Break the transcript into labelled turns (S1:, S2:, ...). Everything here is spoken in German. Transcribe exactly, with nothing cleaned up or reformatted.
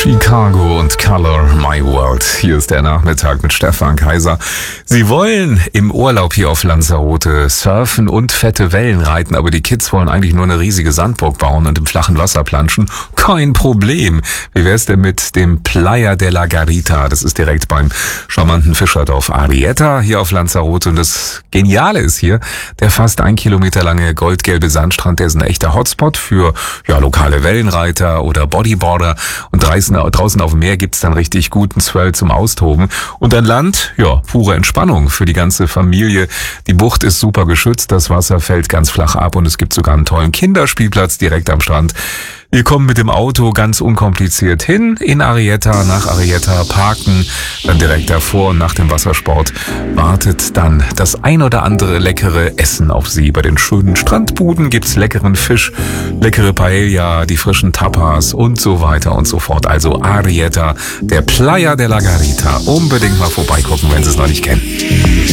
S1: Chicago und Color My World. Hier ist der Nachmittag mit Stefan Kaiser. Sie wollen im Urlaub hier auf Lanzarote surfen und fette Wellen reiten, aber die Kids wollen eigentlich nur eine riesige Sandburg bauen und im flachen Wasser planschen. Kein Problem. Wie wär's denn mit dem Playa de la Garita? Das ist direkt beim charmanten Fischerdorf Arrieta hier auf Lanzarote. Und das Geniale ist hier, der fast ein Kilometer lange goldgelbe Sandstrand, der ist ein echter Hotspot für ja lokale Wellenreiter oder Bodyboarder. Und draußen auf dem Meer gibt's dann richtig guten Swell zum Austoben. Und an Land, ja, pure Entspannung für die ganze Familie. Die Bucht ist super geschützt, das Wasser fällt ganz flach ab und es gibt sogar einen tollen Kinderspielplatz direkt am Strand. Wir kommen mit dem Auto ganz unkompliziert hin in Arrieta, nach Arrieta parken, dann direkt davor und nach dem Wassersport wartet dann das ein oder andere leckere Essen auf Sie. Bei den schönen Strandbuden gibt's leckeren Fisch, leckere Paella, die frischen Tapas und so weiter und so fort. Also Arrieta, der Playa de la Garita. Unbedingt mal vorbeigucken, wenn Sie es noch nicht kennen.